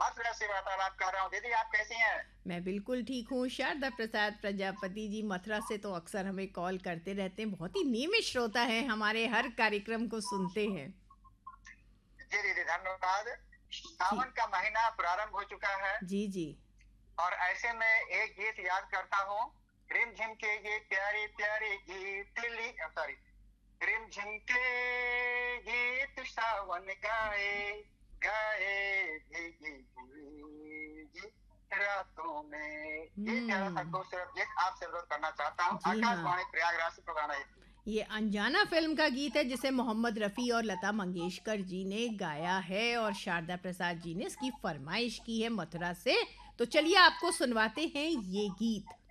मथुरा से वार्तालाप कर रहा हूँ। दीदी आप कैसी हैं? मैं बिल्कुल ठीक हूँ। शारदा प्रसाद प्रजापति जी मथुरा से तो अक्सर हमें कॉल करते रहते हैं, बहुत ही नियमित श्रोता हैं, हमारे हर कार्यक्रम को सुनते हैं। जी दीदी धन्यवाद। जी सावन का महीना प्रारंभ हो चुका है जी जी। और ऐसे में एक गीत याद करता हूँ। रिम झिम के ये प्यारे प्यारे गीत सॉरी, रिम झिम के गीत सावन गाए गाए भीगी भीगी रातों में। ये प्यारा सा हम्म। खूबसूरत गीत आपसे अनुरोध करना चाहता हूँ। जी हाँ। आकाशवाणी प्रयागराज से पुराना ये। ये अनजाना फिल्म का गीत है जिसे मोहम्मद रफ़ी और लता मंगेशकर जी ने गाया है और शारदा प्रसाद जी ने इसकी फरमाइश की है मथुरा से। तो चलिए आपको सुनवाते हैं ये गीत।